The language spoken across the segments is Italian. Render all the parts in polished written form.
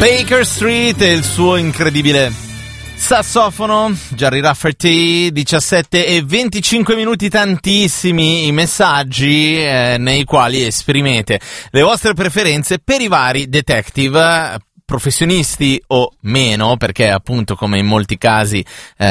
Baker Street e il suo incredibile sassofono. Jerry Rafferty, 17 e 25 minuti, tantissimi i messaggi nei quali esprimete le vostre preferenze per i vari detective, professionisti o meno, perché appunto come in molti casi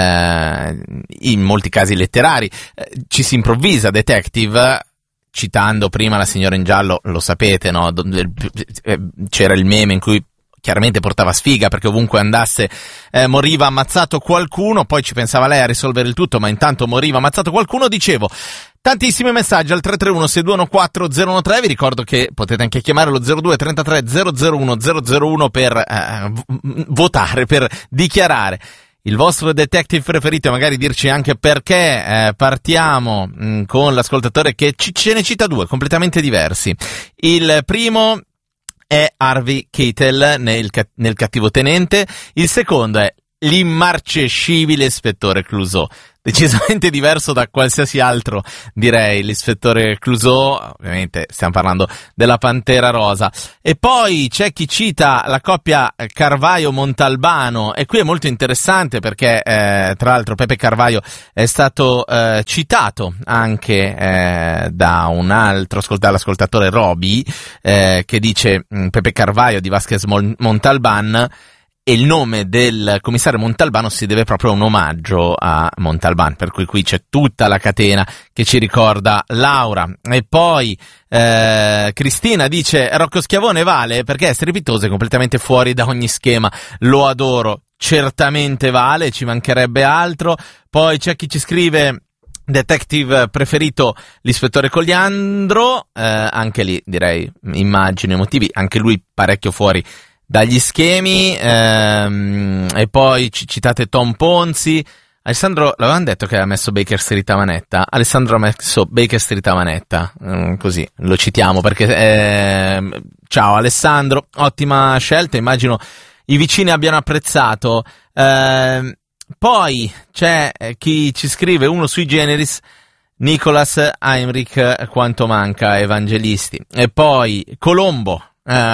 letterari ci si improvvisa detective. Citando prima La signora in giallo, lo sapete, no? C'era il meme in cui chiaramente portava sfiga perché ovunque andasse moriva ammazzato qualcuno, poi ci pensava lei a risolvere il tutto, ma intanto moriva ammazzato qualcuno. Dicevo, tantissimi messaggi al 331-621-4013, vi ricordo che potete anche chiamare lo 02 33 001 001 per votare, per dichiarare il vostro detective preferito e magari dirci anche perché. Partiamo con l'ascoltatore che ce ne cita due completamente diversi. Il primo è Harvey Keitel nel Cattivo Tenente, il secondo è l'immarcescibile ispettore Clouseau. Decisamente diverso da qualsiasi altro, direi, l'ispettore Clouseau. Ovviamente stiamo parlando della Pantera Rosa. E poi c'è chi cita la coppia Carvaio-Montalbano, e qui è molto interessante perché tra l'altro Pepe Carvaio è stato citato anche da un altro l'ascoltatore Roby, che dice Pepe Carvaio di Vasquez Montalban, e il nome del commissario Montalbano si deve proprio a un omaggio a Montalban, per cui qui c'è tutta la catena che ci ricorda Laura. E poi Cristina dice Rocco Schiavone vale perché è strepitoso e completamente fuori da ogni schema, lo adoro. Certamente vale, ci mancherebbe altro. Poi c'è chi ci scrive detective preferito l'ispettore Coliandro, anche lì direi immagini e motivi, anche lui parecchio fuori dagli schemi. E poi citate Tom Ponzi. Alessandro, l'avevamo detto che aveva messo Baker Street a manetta. Alessandro ha messo Baker Street a manetta, così lo citiamo perché ciao Alessandro, ottima scelta, immagino i vicini abbiano apprezzato. Poi c'è chi ci scrive uno sui generis, Nicolas Heinrich, quanto manca Evangelisti. E poi Colombo,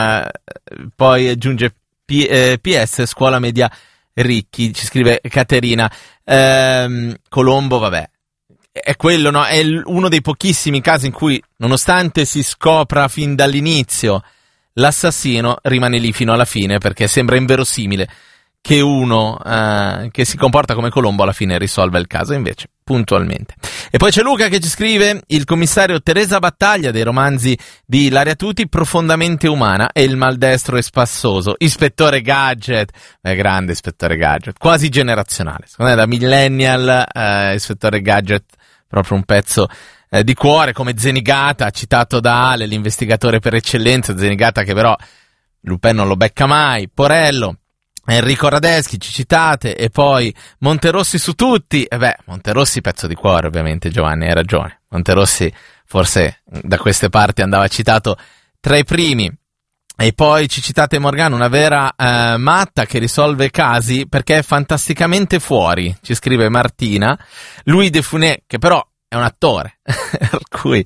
poi aggiunge PS scuola media Ricchi, ci scrive Caterina. Colombo, vabbè, è quello, no? È uno dei pochissimi casi in cui, nonostante si scopra fin dall'inizio l'assassino, rimane lì fino alla fine, perché sembra inverosimile che uno che si comporta come Colombo alla fine risolva il caso, invece puntualmente. E poi c'è Luca che ci scrive il commissario Teresa Battaglia dei romanzi di Ilaria Tuti, profondamente umana, e il maldestro e spassoso Ispettore Gadget, grande Ispettore Gadget, quasi generazionale, secondo me da millennial. Ispettore Gadget proprio un pezzo di cuore, come Zenigata, citato da Ale, l'investigatore per eccellenza. Zenigata che però Lupin non lo becca mai. Porello, Enrico Radeschi ci citate, e poi Monterossi su tutti. Monterossi pezzo di cuore, ovviamente. Giovanni, hai ragione, Monterossi forse da queste parti andava citato tra i primi. E poi ci citate Morgano, una vera matta che risolve casi perché è fantasticamente fuori, ci scrive Martina. Louis de Funès, che però è un attore, per cui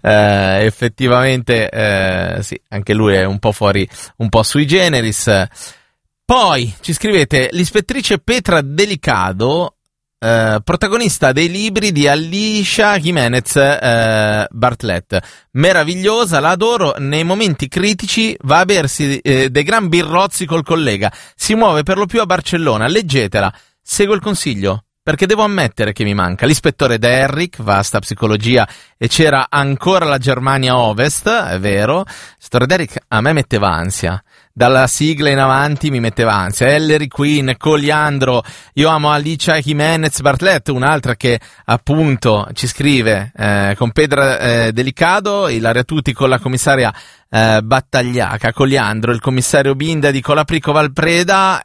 effettivamente sì, anche lui è un po' fuori, un po' sui generis. Poi ci scrivete l'ispettrice Petra Delicado, protagonista dei libri di Alicia Jimenez Bartlett, meravigliosa, la adoro, nei momenti critici va a bersi dei gran birrozzi col collega, si muove per lo più a Barcellona, leggetela, seguo il consiglio, perché devo ammettere che mi manca. L'ispettore Derrick, vasta psicologia, e c'era ancora la Germania Ovest, è vero. L'ispettore Derrick a me metteva ansia, dalla sigla in avanti mi metteva ansia. Ellery Queen, Coliandro, io amo Alicia Jimenez Bartlett, un'altra che appunto ci scrive con Pedra Delicado, Ilaria Tuti con la commissaria Battagliaca, Coliandro, il commissario Binda di Colaprico Valpreda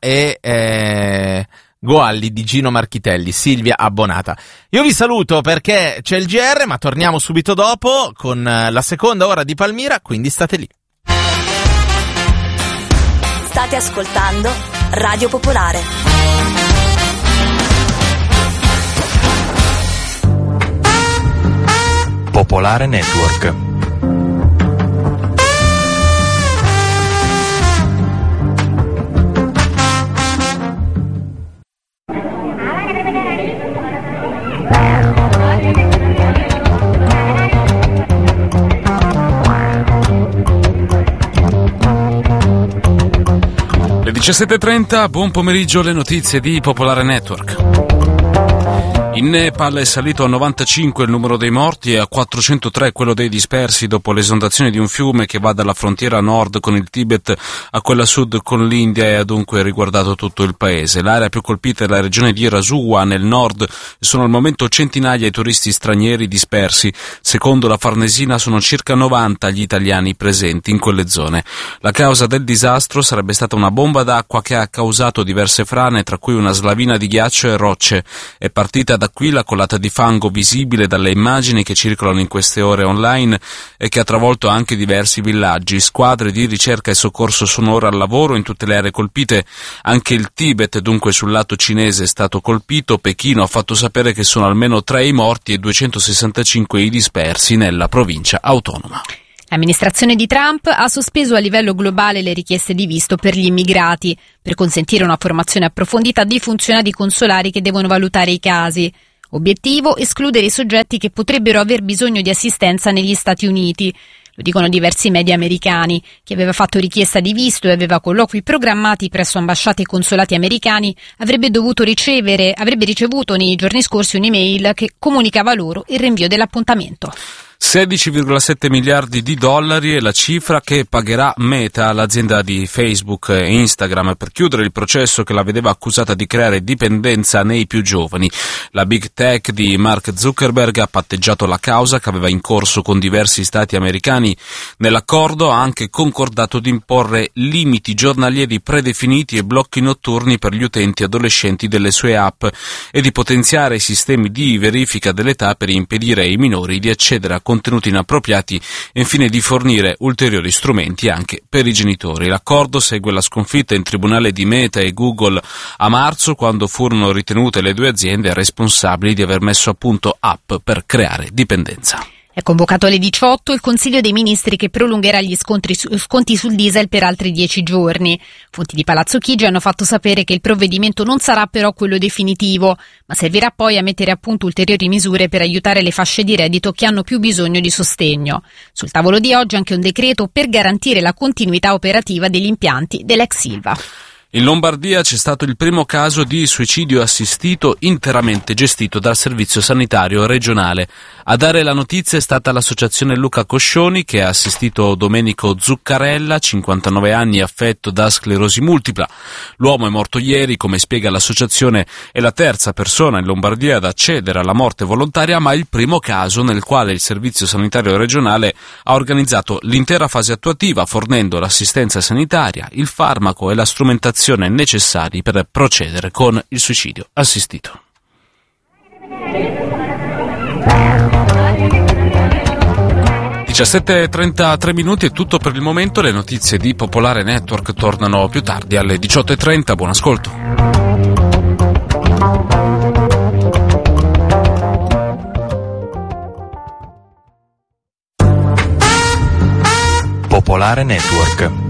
e Goalli di Gino Marchitelli, Silvia Abbonata. Io vi saluto perché c'è il GR, ma torniamo subito dopo con la seconda ora di Palmira, quindi state lì. State ascoltando Radio Popolare. Popolare Network. Le 17.30, buon pomeriggio, le notizie di Popolare Network. In Nepal è salito a 95 il numero dei morti e a 403 quello dei dispersi dopo l'esondazione di un fiume che va dalla frontiera nord con il Tibet a quella sud con l'India e ha dunque riguardato tutto il paese. L'area più colpita è la regione di Rasuwa nel nord e sono al momento centinaia i turisti stranieri dispersi. Secondo la Farnesina sono circa 90 gli italiani presenti in quelle zone. La causa del disastro sarebbe stata una bomba d'acqua che ha causato diverse frane, tra cui una slavina di ghiaccio e rocce. È partita da qui la colata di fango visibile dalle immagini che circolano in queste ore online e che ha travolto anche diversi villaggi. Squadre di ricerca e soccorso sono ora al lavoro in tutte le aree colpite. Anche il Tibet, dunque sul lato cinese, è stato colpito. Pechino ha fatto sapere che sono almeno 3 i morti e 265 i dispersi nella provincia autonoma. L'amministrazione di Trump ha sospeso a livello globale le richieste di visto per gli immigrati, per consentire una formazione approfondita di funzionari consolari che devono valutare i casi. Obiettivo: escludere i soggetti che potrebbero aver bisogno di assistenza negli Stati Uniti. Lo dicono diversi media americani. Chi aveva fatto richiesta di visto e aveva colloqui programmati presso ambasciate e consolati americani avrebbe ricevuto nei giorni scorsi un'email che comunicava loro il rinvio dell'appuntamento. 16,7 miliardi di dollari è la cifra che pagherà Meta, l'azienda di Facebook e Instagram, per chiudere il processo che la vedeva accusata di creare dipendenza nei più giovani. La big tech di Mark Zuckerberg ha patteggiato la causa che aveva in corso con diversi stati americani. Nell'accordo ha anche concordato di imporre limiti giornalieri predefiniti e blocchi notturni per gli utenti adolescenti delle sue app e di potenziare i sistemi di verifica dell'età per impedire ai minori di accedere a contenuti inappropriati e infine di fornire ulteriori strumenti anche per i genitori. L'accordo segue la sconfitta in tribunale di Meta e Google a marzo, quando furono ritenute le due aziende responsabili di aver messo a punto app per creare dipendenza. È convocato alle 18 il Consiglio dei Ministri che prolungherà gli sconti sul diesel per altri 10 giorni. Fonti di Palazzo Chigi hanno fatto sapere che il provvedimento non sarà però quello definitivo, ma servirà poi a mettere a punto ulteriori misure per aiutare le fasce di reddito che hanno più bisogno di sostegno. Sul tavolo di oggi anche un decreto per garantire la continuità operativa degli impianti dell'ex Ilva. In Lombardia c'è stato il primo caso di suicidio assistito interamente gestito dal Servizio Sanitario Regionale. A dare la notizia è stata l'associazione Luca Coscioni, che ha assistito Domenico Zuccarella, 59 anni, affetto da sclerosi multipla. L'uomo è morto ieri, come spiega l'associazione, è la terza persona in Lombardia ad accedere alla morte volontaria, ma il primo caso nel quale il Servizio Sanitario Regionale ha organizzato l'intera fase attuativa, fornendo l'assistenza sanitaria, il farmaco e la strumentazione necessari per procedere con il suicidio assistito. 17:33 minuti è tutto per il momento. Le notizie di Popolare Network tornano più tardi alle 18:30. Buon ascolto. Popolare Network.